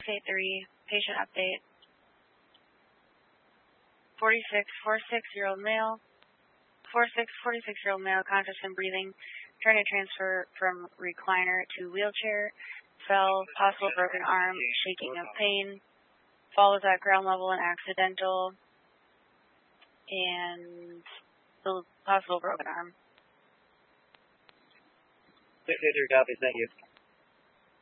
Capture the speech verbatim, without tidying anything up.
eight three, patient update. forty-six, forty-six-year-old male. forty-six, forty-six-year-old male, conscious and breathing, trying to transfer from recliner to wheelchair. Fell, possible broken arm, shaking of pain. Fall was at ground level and accidental. And possible broken arm. six eight three copies, thank you.